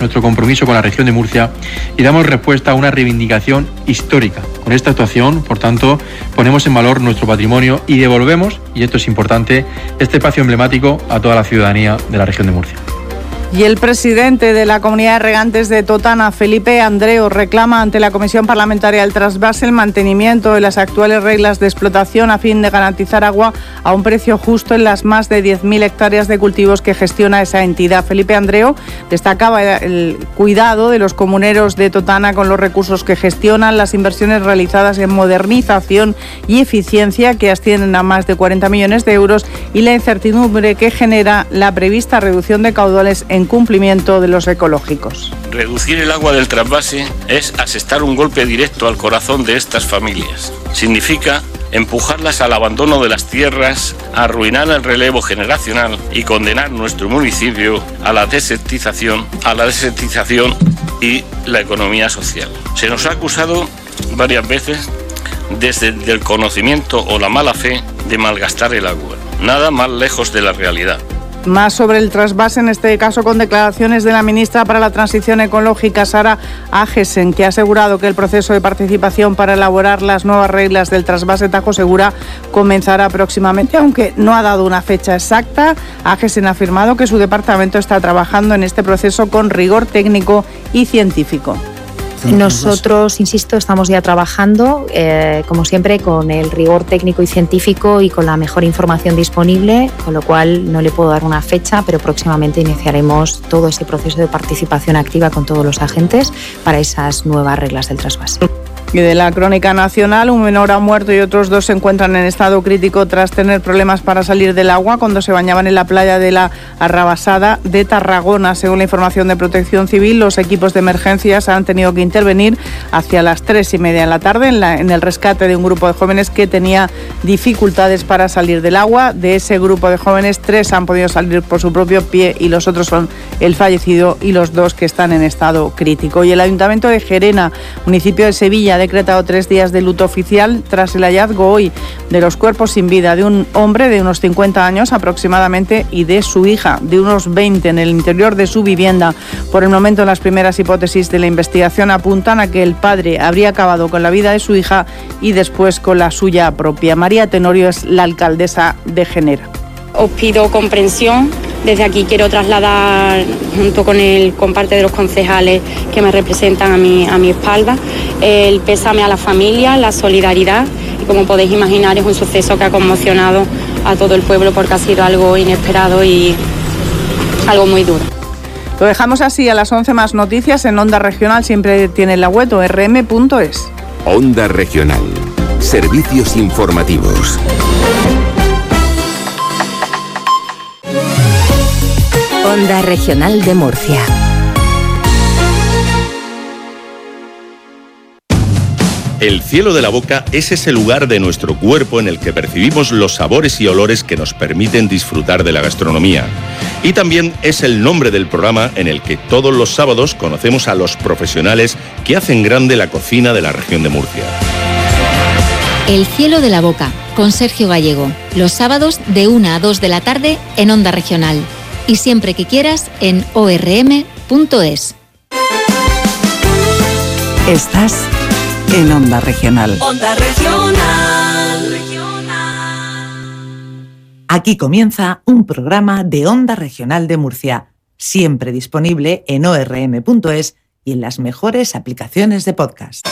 nuestro compromiso con la región de Murcia y damos respuesta a una reivindicación histórica. Con esta actuación, por tanto, ponemos en valor nuestro patrimonio y devolvemos, y esto es importante, este espacio emblemático a toda la ciudadanía de la región de Murcia. Y el presidente de la Comunidad de Regantes de Totana, Felipe Andreu, reclama ante la Comisión Parlamentaria del Trasvase el mantenimiento de las actuales reglas de explotación a fin de garantizar agua a un precio justo en las más de 10.000 hectáreas de cultivos que gestiona esa entidad. Felipe Andreu destacaba el cuidado de los comuneros de Totana con los recursos que gestionan, las inversiones realizadas en modernización y eficiencia que ascienden a más de 40 millones de euros y la incertidumbre que genera la prevista reducción de caudales en cumplimiento de los ecológicos. Reducir el agua del trasvase es asestar un golpe directo al corazón de estas familias. Significa empujarlas al abandono de las tierras, arruinar el relevo generacional y condenar nuestro municipio a la desertización y la economía social. Se nos ha acusado varias veces desde el conocimiento o la mala fe de malgastar el agua. Nada más lejos de la realidad. Más sobre el trasvase, en este caso con declaraciones de la ministra para la Transición Ecológica, Sara Agesen, que ha asegurado que el proceso de participación para elaborar las nuevas reglas del trasvase Tajo Segura comenzará próximamente, aunque no ha dado una fecha exacta. Agesen ha afirmado que su departamento está trabajando en este proceso con rigor técnico y científico. Nosotros, insisto, estamos ya trabajando, como siempre, con el rigor técnico y científico y con la mejor información disponible, con lo cual no le puedo dar una fecha, pero próximamente iniciaremos todo ese proceso de participación activa con todos los agentes para esas nuevas reglas del trasvase. Y de la crónica nacional, un menor ha muerto y otros dos se encuentran en estado crítico tras tener problemas para salir del agua cuando se bañaban en la playa de la Arrabasada de Tarragona. Según la información de Protección Civil, los equipos de emergencias han tenido que intervenir hacia las 3:30 de la tarde en el rescate de un grupo de jóvenes que tenía dificultades para salir del agua. De ese grupo de jóvenes, 3 han podido salir por su propio pie y los otros son el fallecido y los 2 que están en estado crítico. Y el Ayuntamiento de Gerena, municipio de Sevilla, ha decretado 3 días de luto oficial tras el hallazgo hoy de los cuerpos sin vida de un hombre de unos 50 años aproximadamente y de su hija de unos 20 en el interior de su vivienda. Por el momento, las primeras hipótesis de la investigación apuntan a que el padre habría acabado con la vida de su hija y después con la suya propia. María Tenorio es la alcaldesa de Genera. Os pido comprensión. Desde aquí quiero trasladar, junto con parte de los concejales que me representan a mi espalda, el pésame a la familia, la solidaridad. Y como podéis imaginar, es un suceso que ha conmocionado a todo el pueblo porque ha sido algo inesperado y algo muy duro. Lo dejamos así. A las 11 más noticias en Onda Regional. Siempre tiene la web rm.es. Onda Regional. Servicios informativos. Onda Regional de Murcia. El cielo de la boca es ese lugar de nuestro cuerpo en el que percibimos los sabores y olores que nos permiten disfrutar de la gastronomía. Y también es el nombre del programa en el que todos los sábados conocemos a los profesionales que hacen grande la cocina de la región de Murcia. El cielo de la boca, con Sergio Gallego. Los sábados de 1 a 2 de la tarde en Onda Regional. Y siempre que quieras en orm.es. Estás en Onda Regional. Onda Regional. Aquí comienza un programa de Onda Regional de Murcia, siempre disponible en orm.es y en las mejores aplicaciones de podcast.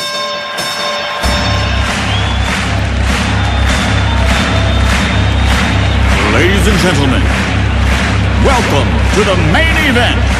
Ladies and gentlemen, welcome to the main event.